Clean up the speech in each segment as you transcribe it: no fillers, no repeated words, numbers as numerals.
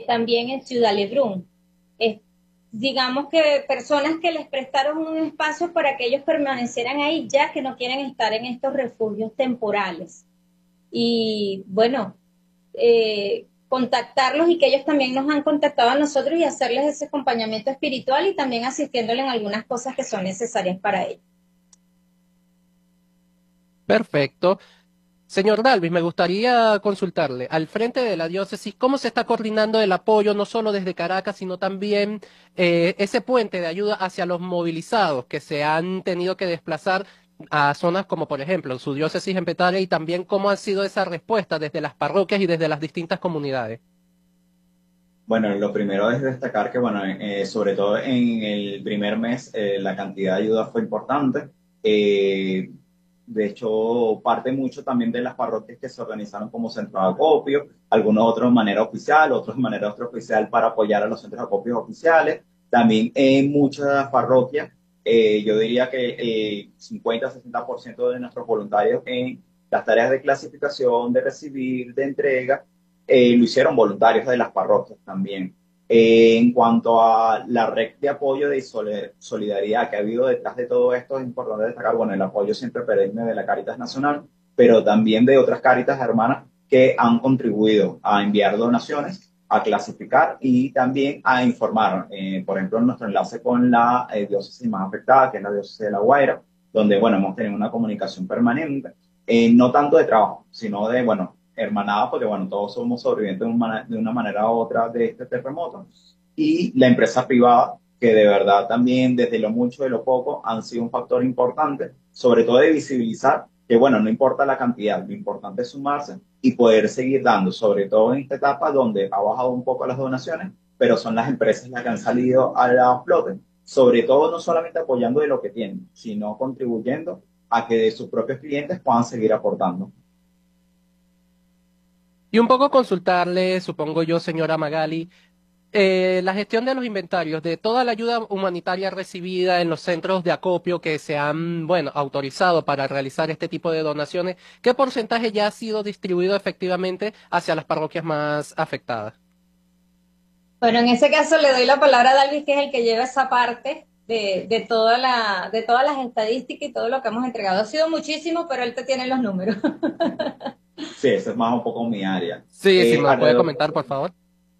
también en Ciudad Lebrún. Es, digamos que personas que les prestaron un espacio para que ellos permanecieran ahí, ya que no quieren estar en estos refugios temporales. Y bueno, contactarlos y que ellos también nos han contactado a nosotros y hacerles ese acompañamiento espiritual y también asistiéndole en algunas cosas que son necesarias para ellos. Perfecto. Señor Dalvis, me gustaría consultarle, al frente de la diócesis, ¿cómo se está coordinando el apoyo, no solo desde Caracas, sino también ese puente de ayuda hacia los movilizados que se han tenido que desplazar a zonas como, por ejemplo, su diócesis en Petare, y también cómo ha sido esa respuesta desde las parroquias y desde las distintas comunidades? Bueno, lo primero es destacar que, bueno, sobre todo en el primer mes, la cantidad de ayuda fue importante. Eh, de hecho, parte mucho también de las parroquias que se organizaron como centros de acopio, algunos otros de manera oficial, otros de manera extraoficial para apoyar a los centros de acopio oficiales. También en muchas parroquias, yo diría que 50-60% de nuestros voluntarios en las tareas de clasificación, de recibir, de entrega, lo hicieron voluntarios de las parroquias también. En cuanto a la red de apoyo de solidaridad que ha habido detrás de todo esto, es importante destacar, bueno, el apoyo siempre perenne de la Cáritas Nacional, pero también de otras Cáritas hermanas que han contribuido a enviar donaciones, a clasificar y también a informar. Por ejemplo, nuestro enlace con la diócesis más afectada, que es la diócesis de La Guaira, donde, bueno, hemos tenido una comunicación permanente, no tanto de trabajo, sino de, bueno, hermanadas, porque bueno, todos somos sobrevivientes de una manera u otra de este terremoto, y la empresa privada, que de verdad también desde lo mucho y lo poco han sido un factor importante, sobre todo de visibilizar que bueno, no importa la cantidad, lo importante es sumarse y poder seguir dando, sobre todo en esta etapa donde ha bajado un poco las donaciones, pero son las empresas las que han salido a la flote, sobre todo no solamente apoyando de lo que tienen, sino contribuyendo a que de sus propios clientes puedan seguir aportando. Y un poco consultarle, supongo yo, señora Magali, la gestión de los inventarios, de toda la ayuda humanitaria recibida en los centros de acopio que se han, bueno, autorizado para realizar este tipo de donaciones, ¿qué porcentaje ya ha sido distribuido efectivamente hacia las parroquias más afectadas? Bueno, en ese caso le doy la palabra a Dalvis, que es el que lleva esa parte de todas las estadísticas y todo lo que hemos entregado. Ha sido muchísimo, pero él te tiene los números. Sí, esa es más un poco mi área. Sí, si me lo puede Alrededor, comentar, por favor.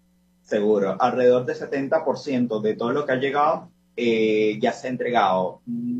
seguro, alrededor del 70% de todo lo que ha llegado ya se ha entregado,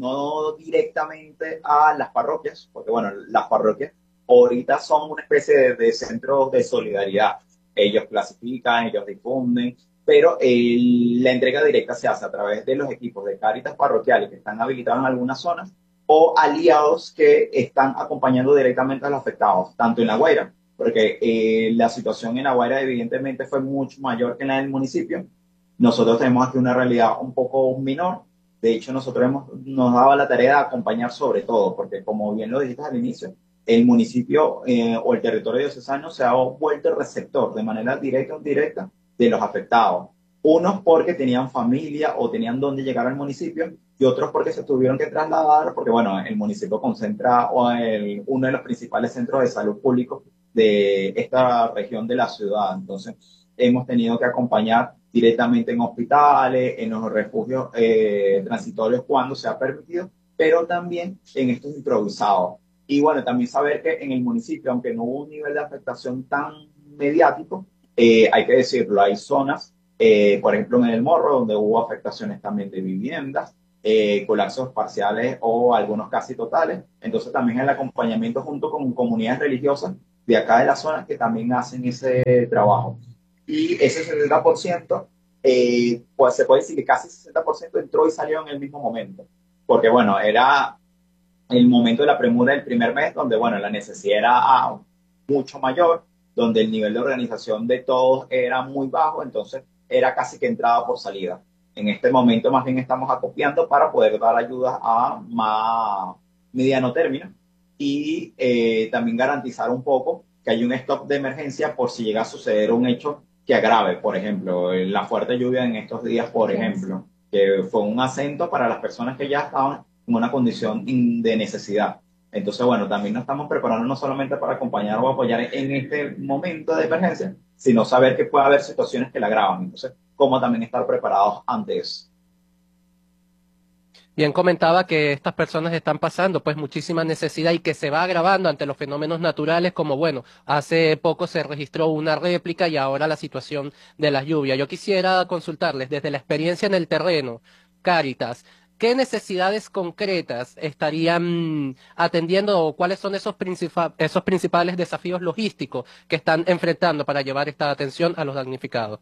no directamente a las parroquias, porque bueno, las parroquias ahorita son una especie de centros de solidaridad. Ellos clasifican, ellos difunden, pero la entrega directa se hace a través de los equipos de Cáritas parroquiales que están habilitados en algunas zonas o aliados que están acompañando directamente a los afectados, tanto en La Guaira, porque la situación en La Guaira evidentemente fue mucho mayor que en la del municipio. Nosotros tenemos aquí una realidad un poco menor. De hecho, nos daba la tarea de acompañar sobre todo, porque como bien lo dijiste al inicio, el municipio o el territorio diocesano se ha vuelto el receptor de manera directa o indirecta de los afectados. Unos porque tenían familia o tenían dónde llegar al municipio y otros porque se tuvieron que trasladar, porque bueno, el municipio concentra uno de los principales centros de salud público de esta región de la ciudad. Entonces, hemos tenido que acompañar directamente en hospitales, en los refugios transitorios cuando se ha permitido, pero también en estos improvisados. Y bueno, también saber que en el municipio, aunque no hubo un nivel de afectación tan mediático, hay que decirlo, hay zonas, por ejemplo en el Morro, donde hubo afectaciones también de viviendas, colapsos parciales o algunos casi totales. Entonces también el acompañamiento junto con comunidades religiosas de acá de la zona que también hacen ese trabajo. Y ese 70%, pues se puede decir que casi 60% entró y salió en el mismo momento. Porque bueno, era el momento de la premura del primer mes, donde bueno, la necesidad era mucho mayor, donde el nivel de organización de todos era muy bajo, entonces era casi que entrada por salida. En este momento más bien estamos acopiando para poder dar ayuda a más mediano término y también garantizar un poco que hay un stock de emergencia por si llega a suceder un hecho que agrave, por ejemplo, la fuerte lluvia en estos días, por ejemplo, que fue un acento para las personas que ya estaban en una condición de necesidad. Entonces, bueno, también nos estamos preparando no solamente para acompañar o apoyar en este momento de emergencia, sino saber que puede haber situaciones que la agravan. Entonces, cómo también estar preparados ante eso. Bien comentaba que estas personas están pasando pues muchísima necesidad y que se va agravando ante los fenómenos naturales como bueno, hace poco se registró una réplica y ahora la situación de las lluvias. Yo quisiera consultarles desde la experiencia en el terreno, Cáritas, ¿qué necesidades concretas estarían atendiendo o cuáles son esos principales desafíos logísticos que están enfrentando para llevar esta atención a los damnificados?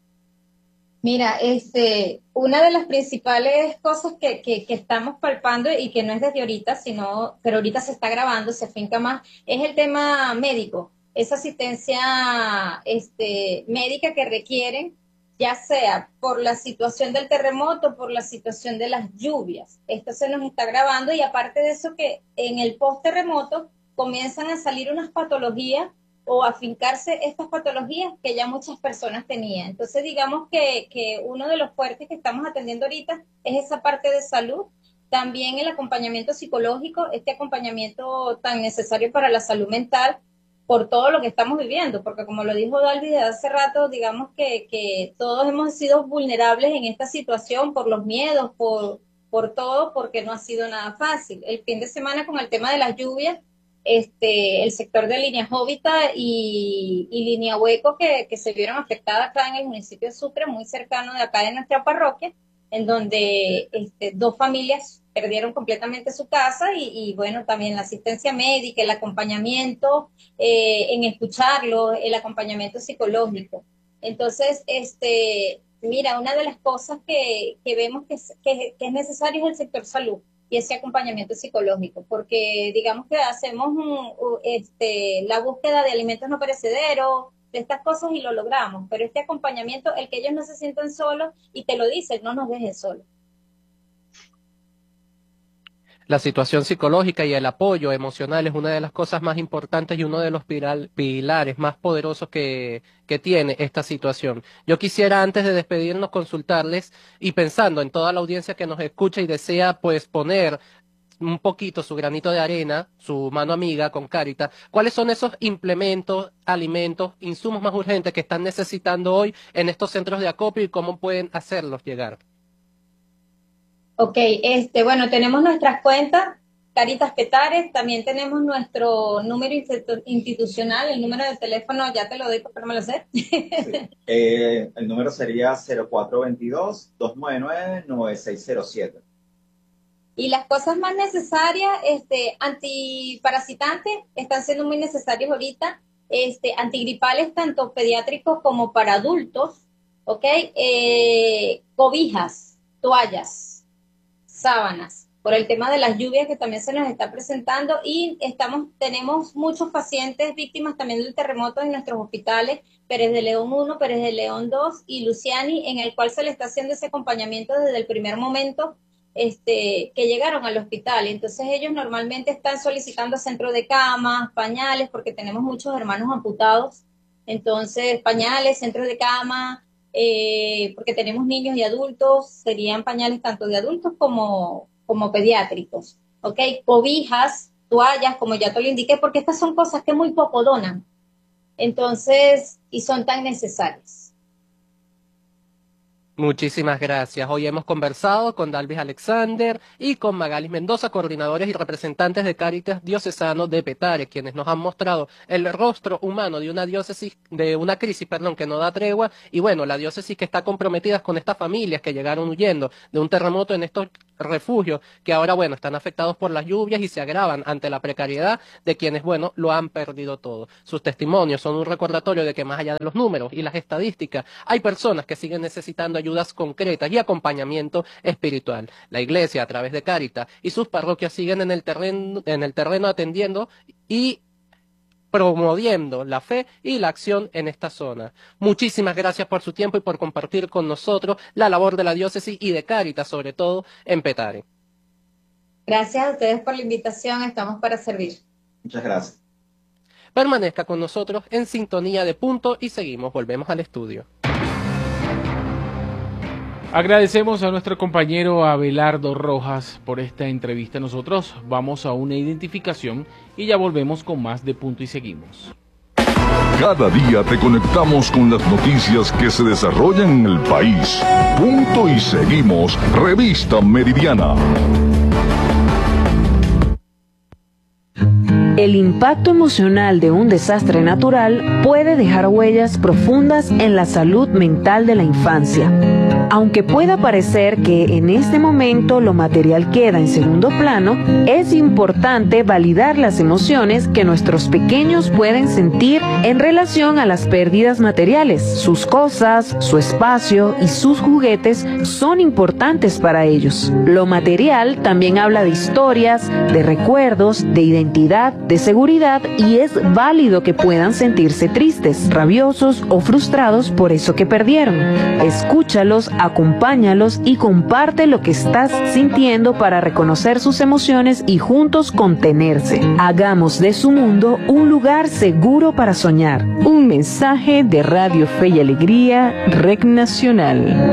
Mira, una de las principales cosas que estamos palpando y que no es desde ahorita, pero ahorita se está grabando, se afinca más, es el tema médico, esa asistencia médica que requieren, ya sea por la situación del terremoto, por la situación de las lluvias. Esto se nos está grabando y aparte de eso que en el post-terremoto comienzan a salir unas patologías o afincarse estas patologías que ya muchas personas tenían. Entonces, digamos que uno de los fuertes que estamos atendiendo ahorita es esa parte de salud, también el acompañamiento psicológico, este acompañamiento tan necesario para la salud mental por todo lo que estamos viviendo, porque como lo dijo Dalvi de hace rato, digamos que todos hemos sido vulnerables en esta situación por los miedos, por todo, porque no ha sido nada fácil. El fin de semana con el tema de las lluvias, el sector de Línea Jovita y Línea Hueco que se vieron afectadas acá en el municipio de Sucre, muy cercano de acá de nuestra parroquia, en donde dos familias perdieron completamente su casa y bueno, también la asistencia médica, el acompañamiento en escucharlo, el acompañamiento psicológico. Entonces, mira, una de las cosas que vemos que es necesario es el sector salud y ese acompañamiento psicológico, porque digamos que hacemos la búsqueda de alimentos no perecederos, de estas cosas y lo logramos, pero este acompañamiento, el que ellos no se sientan solos y te lo dicen, no nos dejen solos. La situación psicológica y el apoyo emocional es una de las cosas más importantes y uno de los pilares más poderosos que tiene esta situación. Yo quisiera antes de despedirnos consultarles y pensando en toda la audiencia que nos escucha y desea pues poner un poquito su granito de arena, su mano amiga con Cáritas, ¿cuáles son esos implementos, alimentos, insumos más urgentes que están necesitando hoy en estos centros de acopio y cómo pueden hacerlos llegar? Ok, bueno, tenemos nuestras cuentas, Caritas Petare, también tenemos nuestro número institucional, el número de teléfono, ya te lo doy porque no me lo sé. Sí. El número sería 0422-299-9607. Y las cosas más necesarias, antiparasitantes, están siendo muy necesarios ahorita, antigripales tanto pediátricos como para adultos, ¿ok? Cobijas, toallas, sábanas, por el tema de las lluvias que también se nos está presentando y tenemos muchos pacientes víctimas también del terremoto en nuestros hospitales, Pérez de León 1, Pérez de León 2 y Luciani, en el cual se le está haciendo ese acompañamiento desde el primer momento que llegaron al hospital. Entonces ellos normalmente están solicitando centro de camas, pañales, porque tenemos muchos hermanos amputados. Entonces, pañales, centros de cama, porque tenemos niños y adultos, serían pañales tanto de adultos como pediátricos. ¿Ok? Cobijas, toallas, como ya te lo indiqué, porque estas son cosas que muy poco donan. Entonces, y son tan necesarias. Muchísimas gracias. Hoy hemos conversado con Dalvis Alexander y con Magalis Mendoza, coordinadores y representantes de Cáritas Diocesano de Petare, quienes nos han mostrado el rostro humano de una diócesis, de una crisis, perdón, que no da tregua, y bueno, la diócesis que está comprometida con estas familias que llegaron huyendo de un terremoto en estos refugios, que ahora, bueno, están afectados por las lluvias y se agravan ante la precariedad de quienes, bueno, lo han perdido todo. Sus testimonios son un recordatorio de que más allá de los números y las estadísticas, hay personas que siguen necesitando ayudas concretas y acompañamiento espiritual. La Iglesia, a través de Cáritas y sus parroquias, siguen en el terreno atendiendo y promoviendo la fe y la acción en esta zona. Muchísimas gracias por su tiempo y por compartir con nosotros la labor de la diócesis y de Cáritas, sobre todo en Petare. Gracias a ustedes por la invitación, estamos para servir. Muchas gracias. Permanezca con nosotros en sintonía de Punto y seguimos, volvemos al estudio. Agradecemos a nuestro compañero Abelardo Rojas por esta entrevista. Nosotros vamos a una identificación y ya volvemos con más de Punto y seguimos. Cada día te conectamos con las noticias que se desarrollan en el país. Punto y seguimos. Revista Meridiana. El impacto emocional de un desastre natural puede dejar huellas profundas en la salud mental de la infancia. Aunque pueda parecer que en este momento lo material queda en segundo plano, es importante validar las emociones que nuestros pequeños pueden sentir en relación a las pérdidas materiales. Sus cosas, su espacio y sus juguetes son importantes para ellos. Lo material también habla de historias, de recuerdos, de identidad, de seguridad, y es válido que puedan sentirse tristes, rabiosos o frustrados por eso que perdieron. Escúchalos, acompáñalos y comparte lo que estás sintiendo para reconocer sus emociones y juntos contenerse. Hagamos de su mundo un lugar seguro para soñar. Un mensaje de Radio Fe y Alegría, Red Nacional.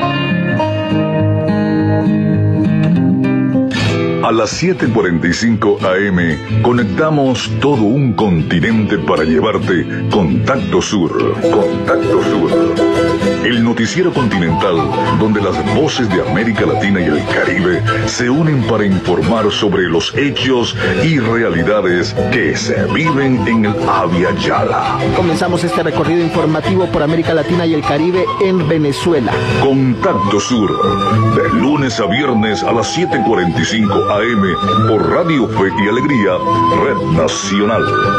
A las 7:45 AM conectamos todo un continente para llevarte Contacto Sur. Contacto Sur. El noticiero continental donde las voces de América Latina y el Caribe se unen para informar sobre los hechos y realidades que se viven en el Abya Yala. Comenzamos este recorrido informativo por América Latina y el Caribe en Venezuela. Contacto Sur, de lunes a viernes a las 7:45 AM por Radio Fe y Alegría, Red Nacional.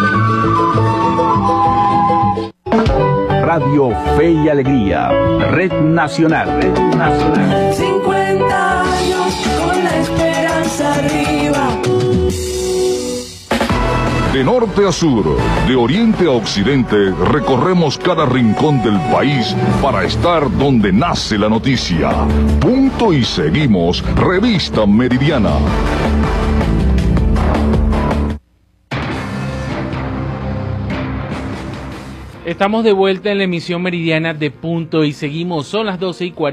Radio Fe y Alegría, Red Nacional. Red Nacional. 50 años con la esperanza arriba. De norte a sur, de oriente a occidente, recorremos cada rincón del país para estar donde nace la noticia. Punto y seguimos, Revista Meridiana. Estamos de vuelta en la emisión meridiana de Punto y seguimos. Son las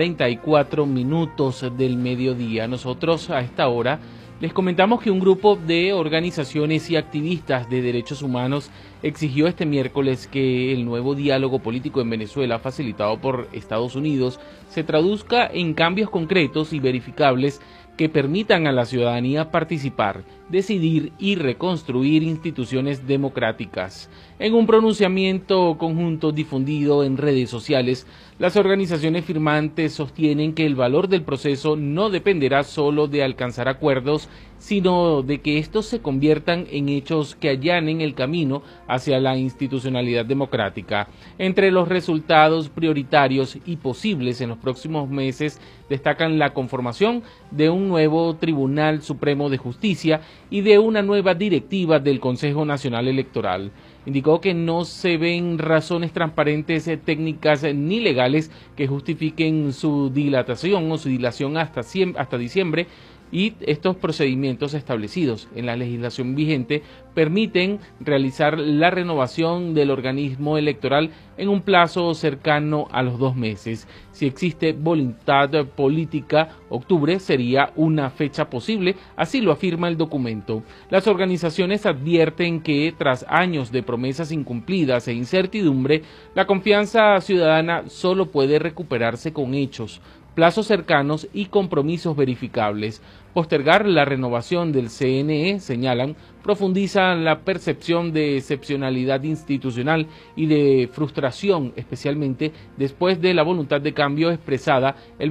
12:44 del mediodía. Nosotros a esta hora les comentamos que un grupo de organizaciones y activistas de derechos humanos exigió este miércoles que el nuevo diálogo político en Venezuela, facilitado por Estados Unidos, se traduzca en cambios concretos y verificables que permitan a la ciudadanía participar, decidir y reconstruir instituciones democráticas. En un pronunciamiento conjunto difundido en redes sociales, las organizaciones firmantes sostienen que el valor del proceso no dependerá solo de alcanzar acuerdos, sino de que estos se conviertan en hechos que allanen el camino hacia la institucionalidad democrática. Entre los resultados prioritarios y posibles en los próximos meses destacan la conformación de un nuevo Tribunal Supremo de Justicia y de una nueva directiva del Consejo Nacional Electoral. Indicó que no se ven razones transparentes, técnicas ni legales que justifiquen su dilatación o su dilación hasta diciembre, y estos procedimientos establecidos en la legislación vigente permiten realizar la renovación del organismo electoral en un plazo cercano a los 2 meses. Si existe voluntad política, octubre sería una fecha posible, así lo afirma el documento. Las organizaciones advierten que tras años de promesas incumplidas e incertidumbre, la confianza ciudadana solo puede recuperarse con hechos, plazos cercanos y compromisos verificables. Postergar la renovación del CNE, señalan, profundiza la percepción de excepcionalidad institucional y de frustración, especialmente después de la voluntad de cambio expresada el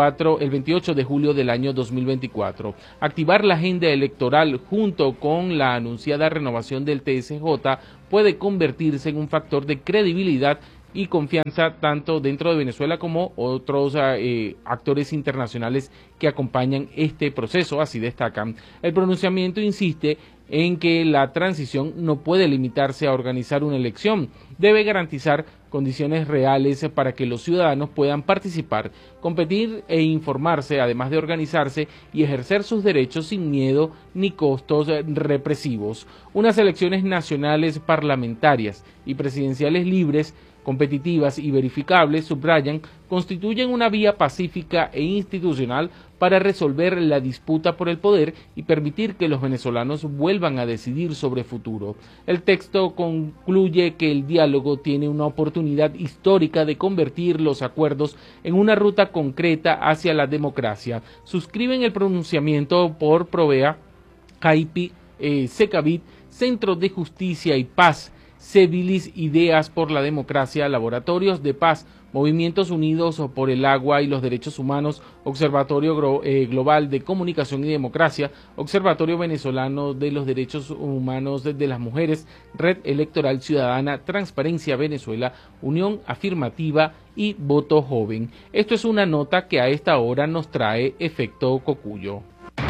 28 de julio del año 2024. Activar la agenda electoral junto con la anunciada renovación del TSJ puede convertirse en un factor de credibilidad y confianza tanto dentro de Venezuela como otros actores internacionales que acompañan este proceso, así destacan. El pronunciamiento insiste en que la transición no puede limitarse a organizar una elección, debe garantizar condiciones reales para que los ciudadanos puedan participar, competir e informarse, además de organizarse y ejercer sus derechos sin miedo ni costos represivos. Unas elecciones nacionales, parlamentarias y presidenciales libres competitivas y verificables, subrayan, constituyen una vía pacífica e institucional para resolver la disputa por el poder y permitir que los venezolanos vuelvan a decidir sobre futuro. El texto concluye que el diálogo tiene una oportunidad histórica de convertir los acuerdos en una ruta concreta hacia la democracia. Suscriben el pronunciamiento por Provea, CAIPI, Secavit, Centro de Justicia y Paz, Civilis Ideas por la Democracia, Laboratorios de Paz, Movimientos Unidos por el Agua y los Derechos Humanos, Observatorio Global de Comunicación y Democracia, Observatorio Venezolano de los Derechos Humanos de las Mujeres, Red Electoral Ciudadana, Transparencia Venezuela, Unión Afirmativa y Voto Joven. Esto es una nota que a esta hora nos trae Efecto Cocuyo.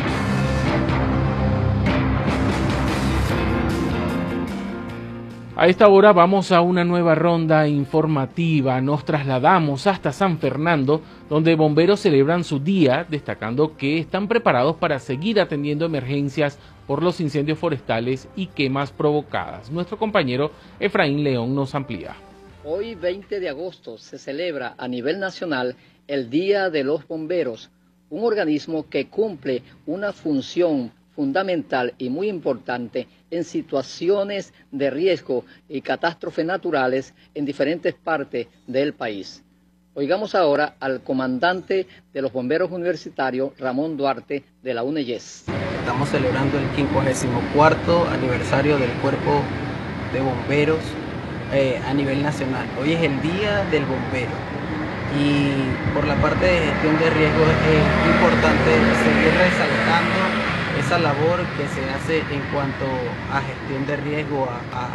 A esta hora vamos a una nueva ronda informativa. Nos trasladamos hasta San Fernando, donde bomberos celebran su día, destacando que están preparados para seguir atendiendo emergencias por los incendios forestales y quemas provocadas. Nuestro compañero Efraín León nos amplía. Hoy, 20 de agosto, se celebra a nivel nacional el Día de los Bomberos, un organismo que cumple una función fundamental y muy importante en situaciones de riesgo y catástrofes naturales en diferentes partes del país. Oigamos ahora al comandante de los bomberos universitarios, Ramón Duarte, de la UNEYES. Estamos celebrando el 54º aniversario del Cuerpo de Bomberos a nivel nacional. Hoy es el Día del Bombero y por la parte de gestión de riesgos es importante seguir resaltando esa labor que se hace en cuanto a gestión de riesgo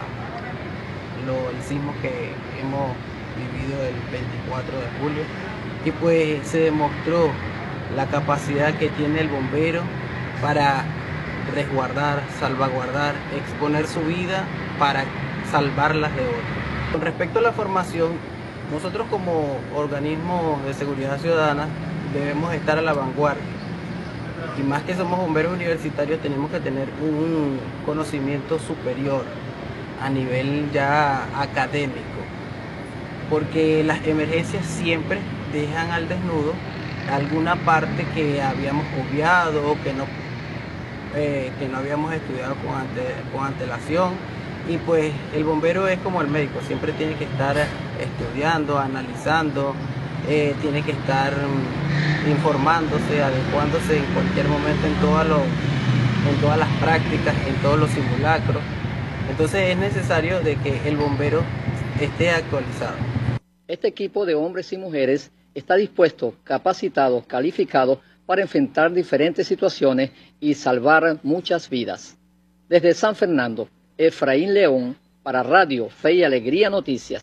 el sismo que hemos vivido el 24 de julio y pues se demostró la capacidad que tiene el bombero para resguardar, salvaguardar, exponer su vida para salvarlas de otros. Con respecto a la formación, nosotros como organismo de seguridad ciudadana debemos estar a la vanguardia. Y más que somos bomberos universitarios, tenemos que tener un conocimiento superior a nivel ya académico, porque las emergencias siempre dejan al desnudo alguna parte que habíamos obviado o que no habíamos estudiado con antelación. Y pues el bombero es como el médico, siempre tiene que estar estudiando, analizando, tiene que estar informándose, adecuándose en cualquier momento en todas las prácticas, en todos los simulacros. Entonces es necesario de que el bombero esté actualizado. Este equipo de hombres y mujeres está dispuesto, capacitado, calificado para enfrentar diferentes situaciones y salvar muchas vidas. Desde San Fernando, Efraín León, para Radio Fe y Alegría Noticias.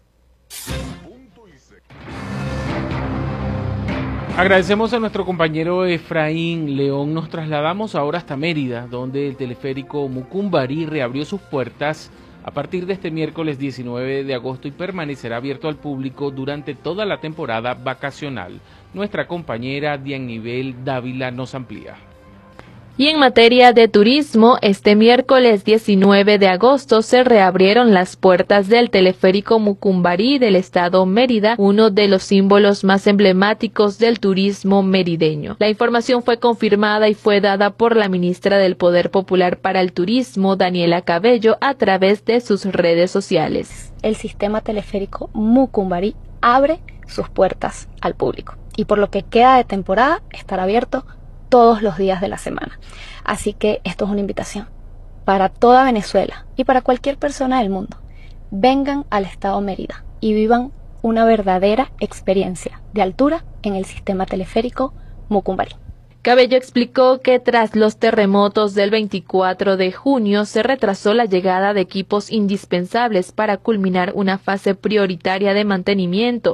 Agradecemos a nuestro compañero Efraín León. Nos trasladamos ahora hasta Mérida, donde el teleférico Mucumbarí reabrió sus puertas a partir de este miércoles 19 de agosto y permanecerá abierto al público durante toda la temporada vacacional. Nuestra compañera Dianibel Dávila nos amplía. Y en materia de turismo, este miércoles 19 de agosto se reabrieron las puertas del teleférico Mucumbarí del estado Mérida, uno de los símbolos más emblemáticos del turismo merideño. La información fue confirmada y fue dada por la ministra del Poder Popular para el Turismo, Daniela Cabello, a través de sus redes sociales. El sistema teleférico Mucumbarí abre sus puertas al público y por lo que queda de temporada estará abierto todos los días de la semana. Así que esto es una invitación para toda Venezuela y para cualquier persona del mundo. Vengan al estado Mérida y vivan una verdadera experiencia de altura en el sistema teleférico Mucumbarí. Cabello explicó que tras los terremotos del 24 de junio se retrasó la llegada de equipos indispensables para culminar una fase prioritaria de mantenimiento.